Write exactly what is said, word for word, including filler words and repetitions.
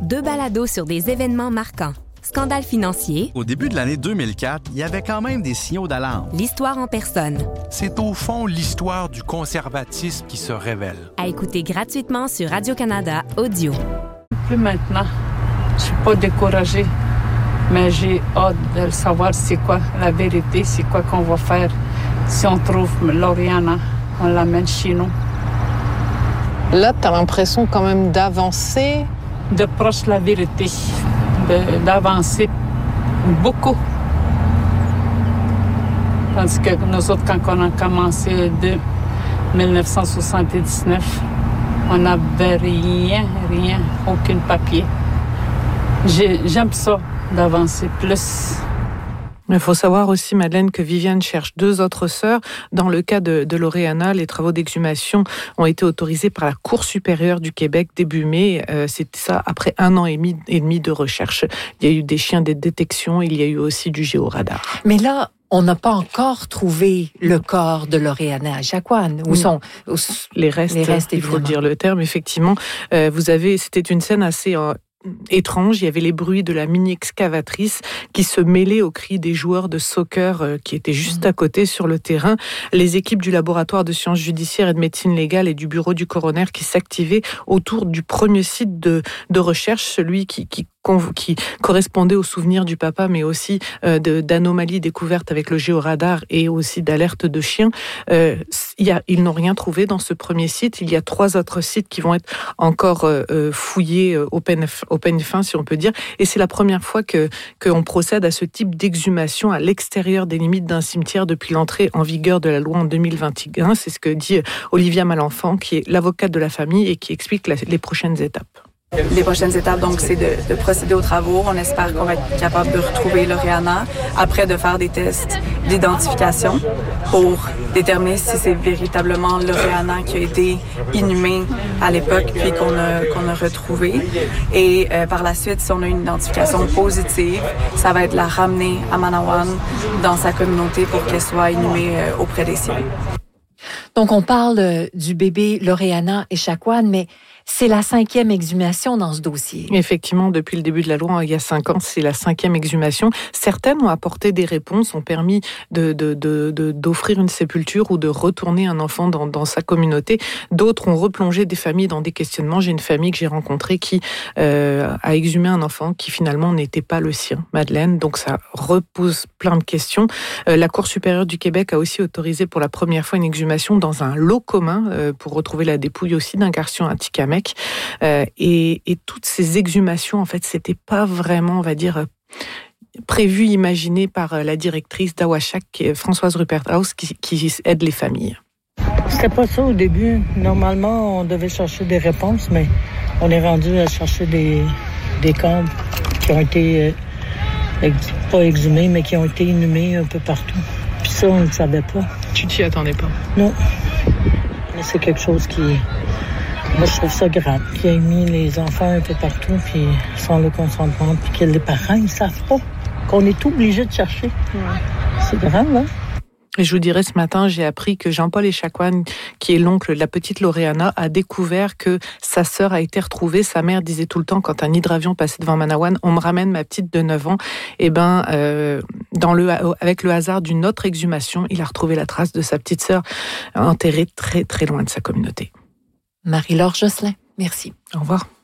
Deux balados sur des événements marquants. Scandale financier. Au début de l'année deux mille quatre, il y avait quand même des signaux d'alarme. L'histoire en personne. C'est au fond l'histoire du conservatisme qui se révèle. À écouter gratuitement sur Radio-Canada Audio. Plus maintenant, je suis pas découragée, mais j'ai hâte de savoir c'est quoi la vérité, c'est quoi qu'on va faire. Si on trouve Loriana, on l'amène chez nous. Là, tu as l'impression quand même d'avancer. De proche la vérité, de, d'avancer beaucoup. Tandis que nous autres, quand on a commencé de dix-neuf cent soixante-dix-neuf, on n'avait rien, rien, aucun papier. J'ai, j'aime ça, d'avancer plus. Il faut savoir aussi, Madeleine, que Viviane cherche deux autres sœurs. Dans le cas de, de Loreana, les travaux d'exhumation ont été autorisés par la Cour supérieure du Québec début mai. Euh, c'était ça après un an et demi, et demi de recherche. Il y a eu des chiens de détection, il y a eu aussi du géoradar. Mais là, on n'a pas encore trouvé le corps de Loreana Echaquan. Où sont où, les restes, les restes il faut dire le terme, effectivement. Euh, vous avez, c'était une scène assez... Euh, étrange, il y avait les bruits de la mini-excavatrice qui se mêlaient aux cris des joueurs de soccer euh, qui étaient juste à côté sur le terrain. Les équipes du laboratoire de sciences judiciaires et de médecine légale et du bureau du coroner qui s'activaient autour du premier site de, de recherche, celui qui, qui qui correspondait aux souvenirs du papa, mais aussi euh, de, d'anomalies découvertes avec le géoradar et aussi d'alertes de chiens. Euh, il y a, ils n'ont rien trouvé dans ce premier site. Il y a trois autres sites qui vont être encore euh, fouillés euh, au peine, au peine fin, si on peut dire. Et c'est la première fois que qu'on procède à ce type d'exhumation à l'extérieur des limites d'un cimetière depuis l'entrée en vigueur de la loi en deux mille vingt et un. C'est ce que dit Olivia Malenfant, qui est l'avocate de la famille et qui explique la, les prochaines étapes. Les prochaines étapes, donc, c'est de, de procéder aux travaux. On espère qu'on va être capable de retrouver Loreana. Après, de faire des tests d'identification pour déterminer si c'est véritablement Loreana qui a été inhumée à l'époque puis qu'on a, qu'on a retrouvé. Et euh, par la suite, si on a une identification positive, ça va être la ramener à Manawan dans sa communauté pour qu'elle soit inhumée euh, auprès des siens. Donc, on parle euh, du bébé Loreana Echaquan, mais c'est la cinquième exhumation dans ce dossier. Effectivement, depuis le début de la loi, il y a cinq ans, c'est la cinquième exhumation. Certaines ont apporté des réponses, ont permis de, de, de, de, d'offrir une sépulture ou de retourner un enfant dans, dans sa communauté. D'autres ont replongé des familles dans des questionnements. J'ai une famille que j'ai rencontrée qui euh, a exhumé un enfant qui finalement n'était pas le sien, Madeleine. Donc ça repose plein de questions. Euh, la Cour supérieure du Québec a aussi autorisé pour la première fois une exhumation dans un lot commun euh, pour retrouver la dépouille aussi d'un garçon à Tikamek. Euh, et, et toutes ces exhumations, en fait, c'était pas vraiment, on va dire, euh, prévu, imaginé par euh, la directrice d'Awashak, Françoise Rupert-House, qui, qui aide les familles. C'était pas ça au début. Normalement, on devait chercher des réponses, mais on est rendu à chercher des, des corps qui ont été, euh, pas exhumés, mais qui ont été inhumés un peu partout. Puis ça, on ne savait pas. Tu t'y attendais pas? Non. Mais c'est quelque chose qui... Moi, je trouve ça grave qu'il ait mis les enfants un peu partout, puis sans le consentement, puis que les parents, ils savent pas qu'on est obligé de chercher. Ouais. C'est grave, hein? Et je vous dirais, ce matin, j'ai appris que Jean-Paul Echaquan, qui est l'oncle de la petite Loreana, a découvert que sa sœur a été retrouvée. Sa mère disait tout le temps, quand un hydravion passait devant Manawan, on me ramène ma petite de neuf ans. Et ben, euh, dans le, avec le hasard d'une autre exhumation, il a retrouvé la trace de sa petite sœur enterrée très, très loin de sa communauté. Marie-Laure Josselin, merci. Au revoir.